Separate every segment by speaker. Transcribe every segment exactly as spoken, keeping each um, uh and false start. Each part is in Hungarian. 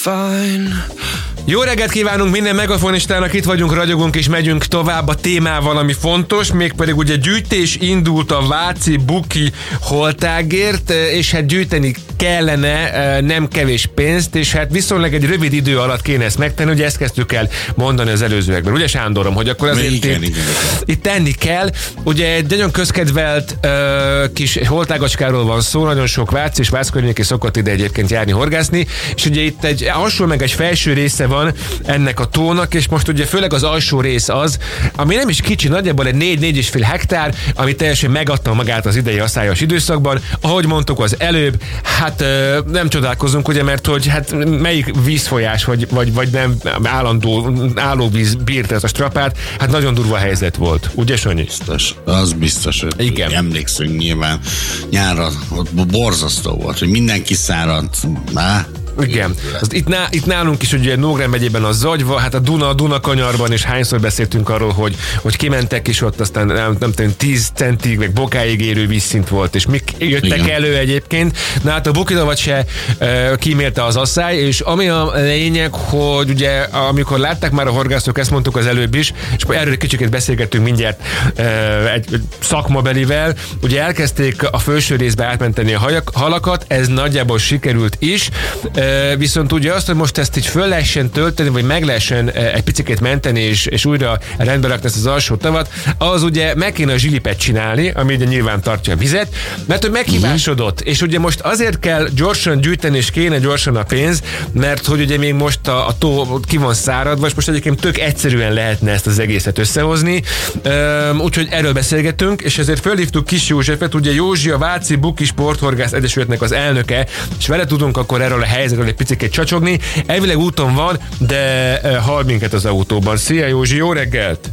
Speaker 1: fine.
Speaker 2: Jó reggelt kívánunk minden megafonistának, itt vagyunk, ragyogunk és megyünk tovább a témával, ami fontos, mégpedig ugye gyűjtés indult a Váci Buki holtágért, és hát gyűjteni kellene nem kevés pénzt, és hát viszonylag egy rövid idő alatt kéne ezt megtenni, ugye ezt kezdtük el mondani az előzőekben, ugye Sándorom, hogy akkor azért
Speaker 3: igen,
Speaker 2: itt,
Speaker 3: igen.
Speaker 2: itt tenni kell. Ugye egy nagyon közkedvelt uh, kis holtágacskáról van szó, nagyon sok Vác és Vác környéki szokott ide egyébként járni horgászni, és ugye itt egy alsó meg egy felső része van ennek a tónak, és most ugye főleg az alsó rész az, ami nem is kicsi, nagyjából egy négy-négy és fél hektár, ami teljesen megadta magát az idei asszályos időszakban. Ahogy mondtuk az előbb, hát nem csodálkozunk, ugye, mert hogy hát melyik vízfolyás, vagy, vagy, vagy nem állandó állóvíz bírta ezt a strapát, hát nagyon durva helyzet volt. Ugye, Sanyi?
Speaker 3: Biztos, az biztos, hogy
Speaker 2: igen.
Speaker 3: Emlékszünk nyilván nyárra, ott borzasztó volt, hogy mindenki száradt. Á,
Speaker 2: igen. Az itt, ná, itt nálunk is ugye Nógrád megyében a Zagyva, hát a Duna, a Duna kanyarban is hányszor beszéltünk arról, hogy, hogy kimentek, és ott aztán nem, nem tudom, tíz centig, meg bokáig érő vízszint volt, és mik jöttek igen. elő egyébként. Na hát a Bukidavat se e, kímérte az asszály, és ami a lényeg, hogy ugye amikor látták már a horgászok, ezt mondtuk az előbb is, és erről egy kicsit beszélgettünk mindjárt e, egy szakmabelivel, ugye elkezdték a felső részbe átmenteni a hajak, halakat, ez nagyjából sikerült is, e, viszont ugye azt, hogy most ezt így föl lehessen tölteni, vagy meg lehessen egy picit menteni, és, és újra rendbe rakni ezt az alsó tavat, az ugye meg kéne a zsilipet csinálni, ami ugye nyilván tartja a vizet, mert hogy meghibásodott, és ugye most azért kell gyorsan gyűjteni, és kéne gyorsan a pénz, mert hogy ugye még most a, a tó ki van száradva, és most egyébként tök egyszerűen lehetne ezt az egészet összehozni, Üm, úgyhogy erről beszélgetünk, és ezért fölhívtuk Kis Józsefet, ugye Józsi a Váci Buki Sporthorgász Egyesületnek az elnöke, és vele tudunk akkor erről a helyzetről egy picit csacsogni. Elvileg úton van, de uh, hall minket az autóban. Szia Józsi, jó reggelt!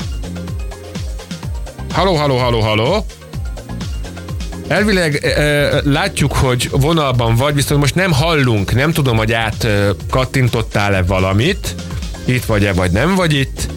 Speaker 2: Halló, halló, halló, halló! Elvileg uh, látjuk, hogy vonalban vagy, viszont most nem hallunk, nem tudom, hogy át uh, kattintottál-e valamit, itt vagy-e, vagy nem vagy itt,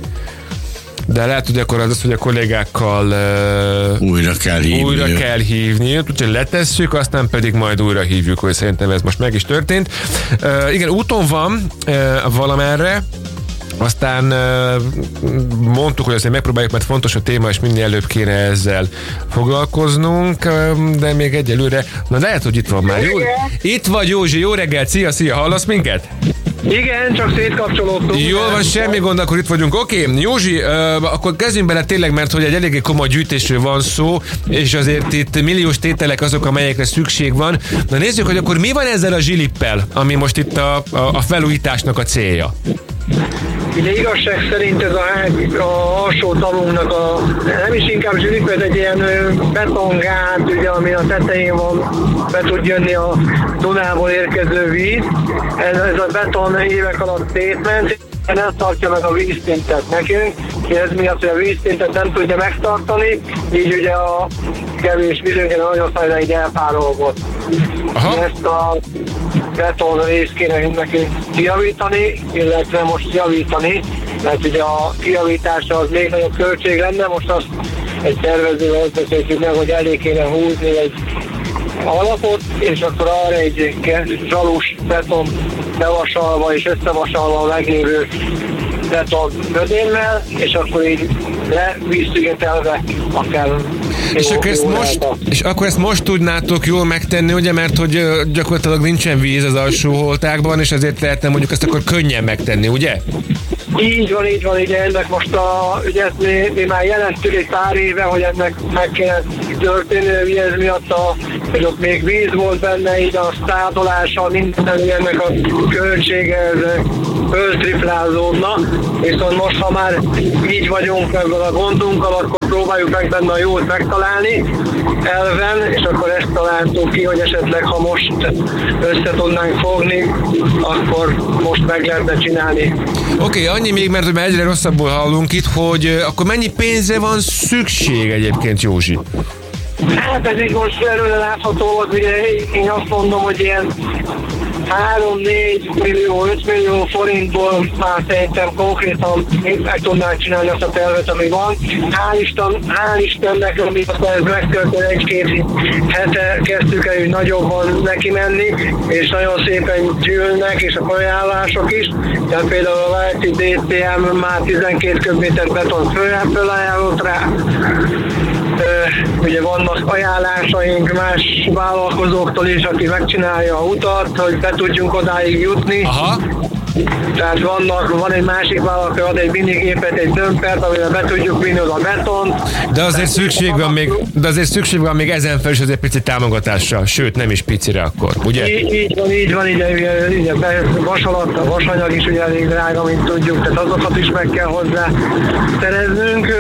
Speaker 2: de lehet, hogy akkor az az, hogy a kollégákkal uh,
Speaker 3: újra kell hívni.
Speaker 2: Újra kell hívni, úgyhogy letesszük, aztán pedig majd újra hívjuk, hogy szerintem ez most meg is történt. Uh, igen, úton van uh, valamerre, aztán uh, mondtuk, hogy azért megpróbáljuk, mert fontos a téma, és minél előbb kéne ezzel foglalkoznunk, uh, de még egyelőre, na lehet, hogy itt van már. Jó, itt vagy Józsi, jó reggelt, szia, szia, hallasz minket?
Speaker 4: Igen, csak szétkapcsolódtunk.
Speaker 2: Jól van, semmi gond, akkor itt vagyunk. Oké, okay, Józsi, uh, akkor kezdjünk bele tényleg, mert hogy egy eléggé komoly gyűjtésről van szó, és azért itt milliós tételek azok, amelyekre szükség van. Na nézzük, hogy akkor mi van ezzel a zsilippel, ami most itt a, a, a felújításnak a célja?
Speaker 4: Ugye igazság szerint ez a, a alsó tavunknak a, nem is inkább zsilip, ez egy ilyen betongát, ugye, ami a tetején van, be tud jönni a Dunából érkező víz. Ez, ez a beton évek alatt szétment, ez tartja meg a vízszintet nekünk, ez miatt, hogy a vízszintet nem tudja megtartani, így ugye a kevés víz, ugye nagyon szállítány így elpárolgott. Ezt a beton részt kéne nekünk kijavítani, illetve most javítani, mert ugye a kijavításra az még nagyobb költség lenne, most azt egy tervezővel azt beszéltük meg, hogy elég kéne húzni egy alapot, és akkor arra egy zsalus beton bevasalva és összevasalva a meglévő beton gödémmel, és akkor így levízszigetelve akár
Speaker 2: és, akkor ezt most, és akkor ezt most tudnátok jól megtenni, ugye, mert hogy gyakorlatilag nincsen víz az alsó holtákban, és ezért lehetne mondjuk ezt akkor könnyen megtenni, ugye?
Speaker 4: Így van, így van, ugye ennek most a, ugye ezt mi, mi már jelentük egy pár éve, hogy ennek meg kéne történni, ez miatt a, hogy ott még víz volt benne, így a szádolása, minden ennek a költsége föltriplázódna, viszont most, ha már így vagyunk ebben a gondunkkal, akkor próbáljuk meg benne a jót megtalálni elven, és akkor ezt találtuk ki, hogy esetleg ha most össze tudnánk fogni, akkor most meg lehetne csinálni.
Speaker 2: Oké, okay, annyi még, mert egyre rosszabbul hallunk itt, hogy akkor mennyi pénzre van szükség egyébként, Józsi?
Speaker 4: Hát ez így most előre látható volt, ugye én azt mondom, hogy ilyen három-négy millió, öt millió forintból már szerintem konkrétan meg tudnánk csinálni azt a tervet, ami van. Hál' Isten, hál' Istennek, amit aztán ez megtörtént, egy-két hete kezdtük el úgy nagyobban neki menni, és nagyon szépen gyűlnek, és a ajánlások is. Tehát például a Váci dé té em már tizenkét köbméter beton fölajánlott rá. Ugye vannak ajánlásaink más vállalkozóktól is, aki megcsinálja a utat, hogy be tudjunk odáig jutni.
Speaker 2: Aha.
Speaker 4: Tehát vannak, van egy másik vállalkozó, ad egy minigépet, egy dömpert, amivel be tudjuk vinni oda a betont.
Speaker 2: De azért szükség van még, de azért szükség van még ezen fel is azért pici támogatásra, sőt nem is picire akkor, ugye?
Speaker 4: Így, így van, így van, így, így, így vas alatt, a vasanyag is ugye elég drága, mint tudjuk, tehát azokat is meg kell hozzá szereznünk.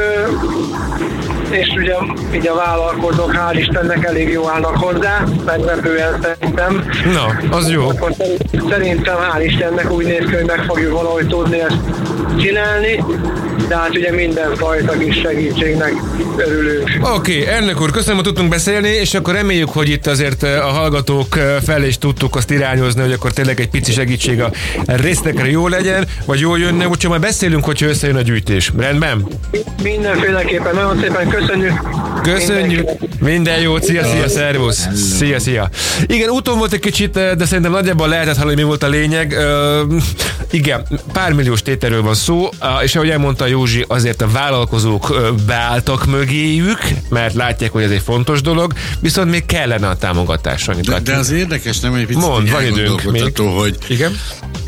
Speaker 4: És ugye így a vállalkozók, hál' Istennek elég jó állnak hozzá, meglepően szerintem.
Speaker 2: Na, az jó.
Speaker 4: Akkor szerintem hál' Istennek úgy néz ki, hogy meg fogjuk valahogy tudni ezt csinálni, de hát ugye mindenfajta kis segítségnek örülünk.
Speaker 2: Oké, okay, elnök úr, köszönöm, hogy tudtunk beszélni, és akkor reméljük, hogy itt azért a hallgatók felé is tudtuk azt irányozni, hogy akkor tényleg egy pici segítség a részletekre jó legyen, vagy jól jönne, úgyhogy majd beszélünk, hogyha összejön a gyűjtés. Rendben?
Speaker 4: Mindenféleképpen, nagyon szépen köszönjük.
Speaker 2: Köszönjük. Minden jót, szia, szia, szervusz. Szia, szia. Igen, úton volt egy kicsit, de szerintem nagyjából lehetett hallani, mi volt a lényeg. Uh, igen, pár milliós tételről van szó, uh, és ahogy elmondta Józsi, azért a vállalkozók uh, beálltak mögéjük, mert látják, hogy ez egy fontos dolog, viszont még kellene a támogatásra.
Speaker 3: De, de az érdekes, nem egy picit
Speaker 2: Mond, van időnk még.
Speaker 3: Hogy
Speaker 2: igen?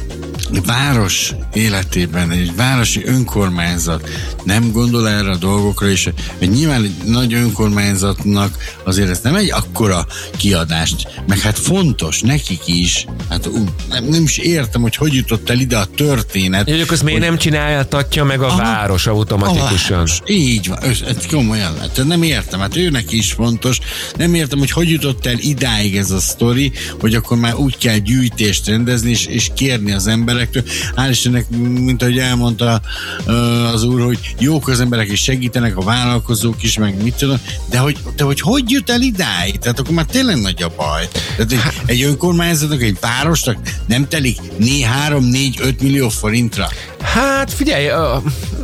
Speaker 3: város életében egy városi önkormányzat nem gondol erre a dolgokra, és nyilván egy nagy önkormányzatnak azért ez nem egy akkora kiadást, meg hát fontos nekik is, hát nem, nem is értem, hogy hogy jutott el ide a történet.
Speaker 2: Jöjjük, azt miért nem csináltatja meg a aha, város automatikusan? A város.
Speaker 3: Így van, ez komolyan, hát nem értem, hát ő neki is fontos, nem értem, hogy hogy jutott el idáig ez a sztori, hogy akkor már úgy kell gyűjtést rendezni, és, és kérni az emberektől. Hál' Istennek, mint ahogy elmondta az úr, hogy jók az emberek is segítenek, a vállalkozók is, meg mit tudom, de hogy, de hogy hogy jut el idáig? Tehát akkor már tényleg nagy a baj. Tehát egy, egy önkormányzatnak, egy városnak nem telik három, négy, öt millió forintra.
Speaker 2: Hát figyelj, a...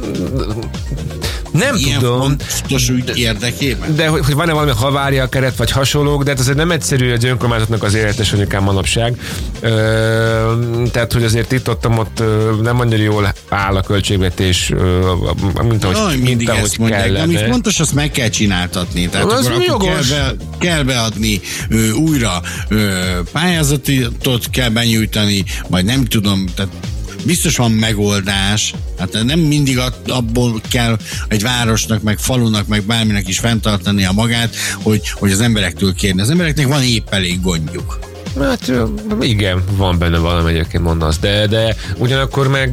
Speaker 2: nem
Speaker 3: ilyen
Speaker 2: tudom.
Speaker 3: Fontos ügy érdekében.
Speaker 2: De hogy, hogy van-e valami havária keret, vagy hasonlók, de hát azért nem egyszerű az önkormányzatnak az életes anyukán manapság. Ö, tehát, hogy azért itt ott, ott nem annyira jól áll a költségvetés, mint ahogy,
Speaker 3: Jaj,
Speaker 2: mint ahogy kellene.
Speaker 3: Amit fontos, azt meg kell csináltatni. Tehát
Speaker 2: az
Speaker 3: akkor, akkor
Speaker 2: jogos.
Speaker 3: kell, be, kell beadni ö, újra ö, pályázatot kell benyújtani, vagy nem tudom, tehát biztos van megoldás, hát nem mindig abból kell egy városnak, meg falunak, meg bárminek is fenntartania magát, hogy, hogy az emberektől kérni. Az embereknek van épp elég gondjuk.
Speaker 2: Hát igen, van benne valami, egyébként mondasz, de, de ugyanakkor meg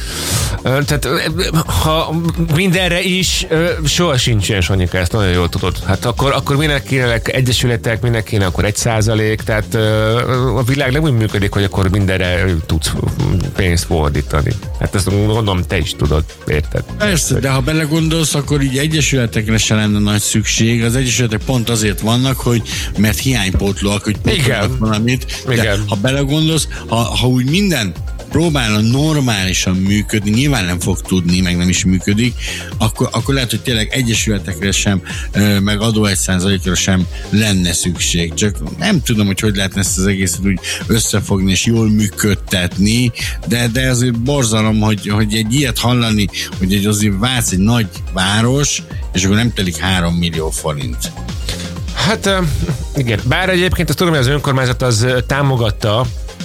Speaker 2: tehát ha mindenre is soha sincs ilyen, Sanyika, ezt nagyon jól tudod. Hát akkor, akkor minek kéne egyesületek, minek kéne akkor egy százalék, tehát a világ nem úgy működik, hogy akkor mindenre tudsz pénzt fordítani. Hát ezt gondolom, te is tudod, érted?
Speaker 3: Persze, de ha belegondolsz, akkor így egyesületekre se lenne nagy szükség. Az egyesületek pont azért vannak, hogy mert hiánypótlóak, hogy pótlóak valamit. De ha belegondolsz, ha, ha úgy minden próbálna normálisan működni, nyilván nem fog tudni, meg nem is működik, akkor, akkor lehet, hogy tényleg egyesületekre sem, meg adó egy százalékra sem lenne szükség. Csak nem tudom, hogy hogy lehetne ezt az egészet úgy összefogni és jól működtetni, de, de azért borzalom, hogy, hogy egy ilyet hallani, hogy egy azért Vác egy nagy város, és akkor nem telik három millió forint.
Speaker 2: Hát igen, bár egyébként azt tudom, hogy az önkormányzat az támogatta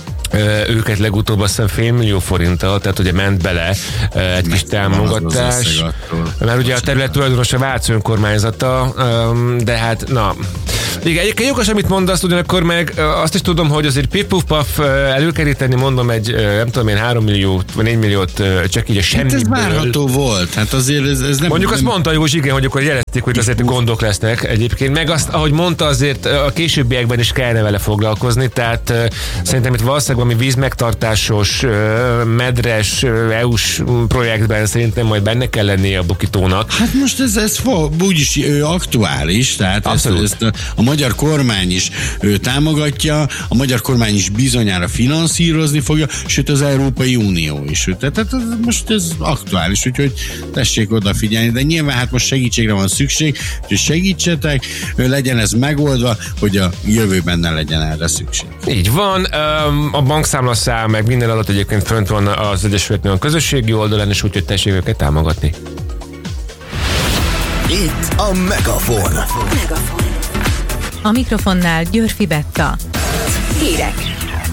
Speaker 2: őket legutóbb azt hiszem fél millió forinttal, tehát ugye ment bele egy kis támogatás. Mert ugye a terület tulajdonos a Vác önkormányzata, de hát na... Igen, egyébként jogos, amit mondasz, ugyanakkor meg azt is tudom, hogy azért pip-puf-paf előkeríteni, mondom, egy nem tudom én három milliót, vagy négy milliót csak így a semmiből.
Speaker 3: Hát ez várható volt, hát azért ez, ez nem...
Speaker 2: Mondjuk
Speaker 3: nem...
Speaker 2: azt mondta Józsi, igen, hogy akkor jelezték, hogy azért gondok lesznek egyébként, meg azt, ahogy mondta, azért a későbbiekben is kellene vele foglalkozni, tehát szerintem itt valószínűleg valami vízmegtartásos, medres, é u-s projektben szerintem majd benne kell lennie a Bokitónak.
Speaker 3: Hát most ez, ez úgyis aktuális, tehát ezt, ezt a, a magyar kormány is ő, támogatja, a magyar kormány is bizonyára finanszírozni fogja, sőt az Európai Unió is. Tehát, tehát most ez aktuális, úgyhogy tessék odafigyelni, de nyilván hát most segítségre van szükség, hogy segítsetek, legyen ez megoldva, hogy a jövőben ne legyen erre szükség.
Speaker 2: Így van, a bankszámlaszám, meg minden adat egyébként fönt van az Egyesületnél a közösségi oldalán, és úgyhogy tessék őket támogatni.
Speaker 1: Itt a Megafon.
Speaker 5: Megafon. A mikrofonnál Györfi Betta. Hírek.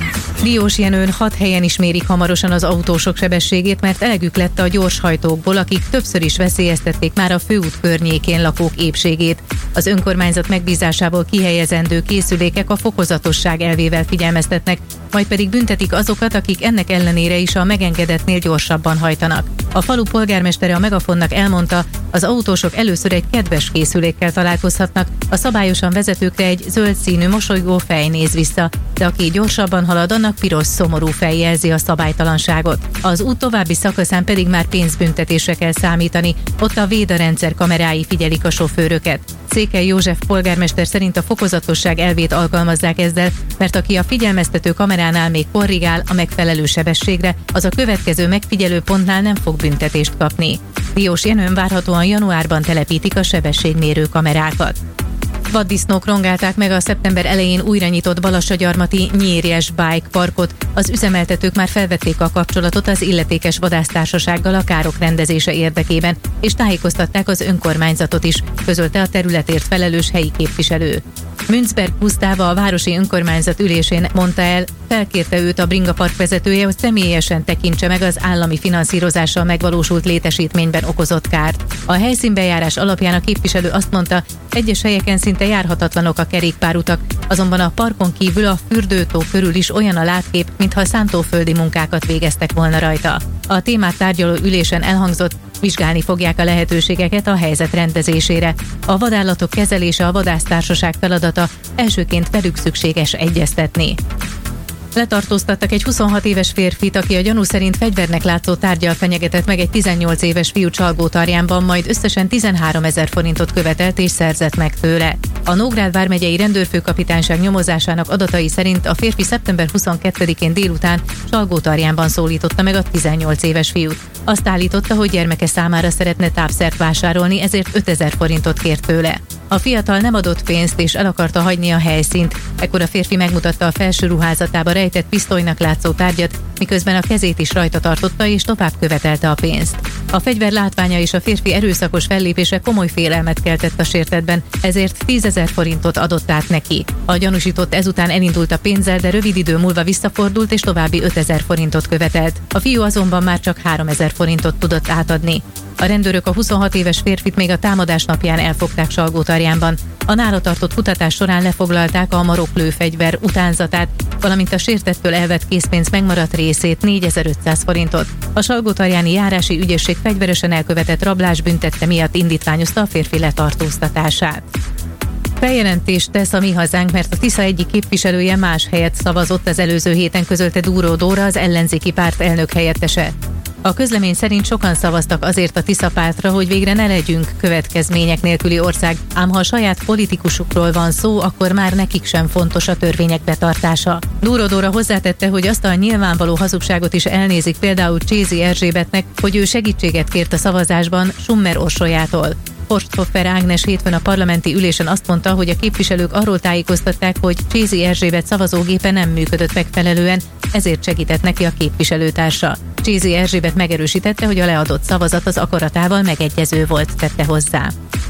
Speaker 5: Diós Jenőn hat helyen is mérik hamarosan az autósok sebességét, mert elegük lett a gyorshajtókból, akik többször is veszélyeztették már a főút környékén lakók épségét. Az önkormányzat megbízásából kihelyezendő készülékek a fokozatosság elvével figyelmeztetnek, majd pedig büntetik azokat, akik ennek ellenére is a megengedettnél gyorsabban hajtanak. A falu polgármestere a Megafonnak elmondta, az autósok először egy kedves készülékkel találkozhatnak, a szabályosan vezetőkre egy zöld színű mosolygó fej néz vissza, de aki gyorsabban halad, annak piros szomorú fej jelzi a szabálytalanságot. Az út további szakaszán pedig már pénzbüntetésre kell számítani, ott a Véda rendszer kamerái figyelik a sofőröket. Székely József polgármester szerint a fokozatosság elvét alkalmazzák ezzel, mert aki a figyelmeztető kameránál még korrigál a megfelelő sebességre, az a következő megfigyelő pontnál nem fog büntetést kapni. Diós Jenőn várhatóan januárban telepítik a sebességmérő kamerákat. Vaddisznók rongálták meg a szeptember elején újra nyitott Balassagyarmati Nyírjes Bike Parkot. Az üzemeltetők már felvették a kapcsolatot az illetékes vadásztársasággal a károk rendezése érdekében, és tájékoztatták az önkormányzatot is, közölte a területért felelős helyi képviselő. Münzberg Gusztáva a városi önkormányzat ülésén mondta el, felkérte őt a Bringa Park vezetője, hogy személyesen tekintse meg az állami finanszírozással megvalósult létesítményben okozott kárt. A helyszínbejárás alapján a képviselő azt mondta, egyes helyeken szinte járhatatlanok a kerékpárutak, azonban a parkon kívül a fürdőtó körül is olyan a látkép, mintha szántóföldi munkákat végeztek volna rajta. A témát tárgyaló ülésen elhangzott, vizsgálni fogják a lehetőségeket a helyzet rendezésére. A vadállatok kezelése a vadásztársaság feladata, elsőként velük szükséges egyeztetni. Letartóztattak egy huszonhat éves férfit, aki a gyanú szerint fegyvernek látszó tárggyal fenyegetett meg egy tizennyolc éves fiú Csalgótarjánban, majd összesen tizenháromezer forintot követelt és szerzett meg tőle. A Nógrád vármegyei rendőrfőkapitányság nyomozásának adatai szerint a férfi szeptember huszonkettedikén délután Csalgótarjánban szólította meg a tizennyolc éves fiút. Azt állította, hogy gyermeke számára szeretne tápszert vásárolni, ezért ötezer forintot kért tőle. A fiatal nem adott pénzt és el akarta hagyni a helyszínt. Ekkor a férfi megmutatta a felső ruházatába rejtett pisztolynak látszó tárgyat, miközben a kezét is rajta tartotta és tovább követelte a pénzt. A fegyver látványa és a férfi erőszakos fellépése komoly félelmet keltett a sértettben, ezért tízezer forintot adott át neki. A gyanúsított ezután elindult a pénzzel, de rövid idő múlva visszafordult és további ötezer forintot követelt. A fiú azonban már csak háromezer forintot tudott átadni. A rendőrök a huszonhat éves férfit még a támadás napján elfogták Salgótarjánban. A nála tartott kutatás során lefoglalták a maroklőfegyver utánzatát, valamint a sértettől elvett készpénz megmaradt részét, négyezer-ötszáz forintot. A Salgótarjáni járási ügyészség fegyveresen elkövetett rablás büntette miatt indítványozta a férfi letartóztatását. Feljelentést tesz a Mi Hazánk, mert a Tisza egyik képviselője más helyet szavazott az előző héten, közölte Dúró Dóra, az ellenzéki párt elnök helyettese. A közlemény szerint sokan szavaztak azért a Tisza pártra, hogy végre ne legyünk következmények nélküli ország, ám ha a saját politikusukról van szó, akkor már nekik sem fontos a törvények betartása. Dúró Dóra hozzátette, hogy azt a nyilvánvaló hazugságot is elnézik például Csézi Erzsébetnek, hogy ő segítséget kért a szavazásban Summer Orsolyától. Forsthoffer Ágnes hétfőn a parlamenti ülésen azt mondta, hogy a képviselők arról tájékoztatták, hogy Csézi Erzsébet szavazógépe nem működött megfelelően, ezért segített neki a képviselőtársa. Csézi Erzsébet megerősítette, hogy a leadott szavazat az akaratával megegyező volt, tette hozzá.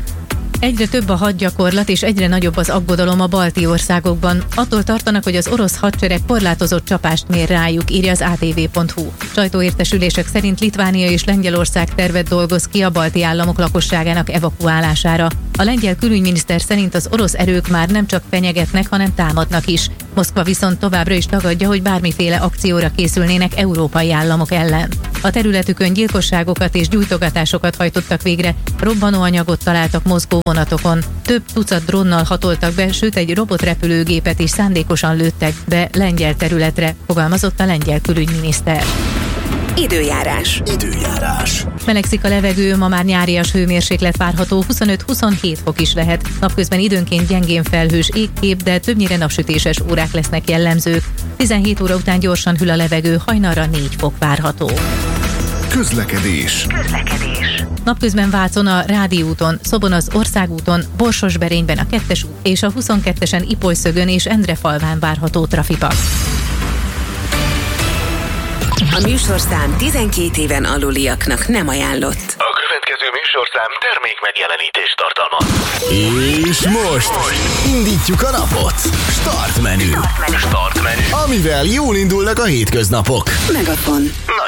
Speaker 5: Egyre több a hadgyakorlat és egyre nagyobb az aggodalom a balti országokban. Attól tartanak, hogy az orosz hadsereg korlátozott csapást mér rájuk, írja az á té vé pont hú. Sajtóértesülések szerint Litvánia és Lengyelország tervet dolgoz ki a balti államok lakosságának evakuálására. A lengyel külügyminiszter szerint az orosz erők már nem csak fenyegetnek, hanem támadnak is. Moszkva viszont továbbra is tagadja, hogy bármiféle akcióra készülnének európai államok ellen. A területükön gyilkosságokat és gyújtogatásokat hajtottak végre, robbanóanyagot találtak mozgó vonatokon. Több tucat drónnal hatoltak be, sőt egy robotrepülőgépet is szándékosan lőttek be lengyel területre, fogalmazott a lengyel külügyminiszter.
Speaker 6: Időjárás.
Speaker 1: Időjárás.
Speaker 5: Melegszik a levegő, ma már nyárias hőmérséklet várható, huszonöt-huszonhét fok is lehet. Napközben időnként gyengén felhős égkép, de többnyire napsütéses órák lesznek jellemzők. tizenhét óra után gyorsan hűl a levegő, hajnalra négy fok várható.
Speaker 1: Közlekedés.
Speaker 6: Közlekedés.
Speaker 5: Napközben Vácon a Rádi úton, Szobon az Országúton, Borsosberényben a kettes út és a huszonkettesen Ipolyszögön és Endrefalván várható trafipak.
Speaker 6: A műsorszám tizenkét éven aluliaknak nem ajánlott.
Speaker 1: A következő műsorszám termék megjelenítést tartalmaz. És most indítjuk a napot. Start menü.
Speaker 6: Start menü.
Speaker 1: Start menü. Amivel jól indulnak a hétköznapok.
Speaker 6: Megafon.